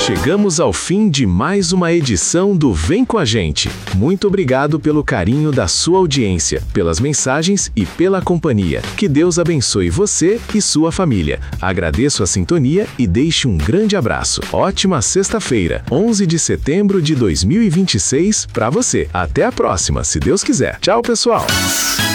Chegamos ao fim de mais uma edição do Vem com a Gente. Muito obrigado pelo carinho da sua audiência, pelas mensagens e pela companhia. Que Deus abençoe você e sua família. Agradeço a sintonia e deixe um grande abraço. Ótima sexta-feira, 11 de setembro de 2026 para você. Até a próxima, se Deus quiser. Tchau, pessoal!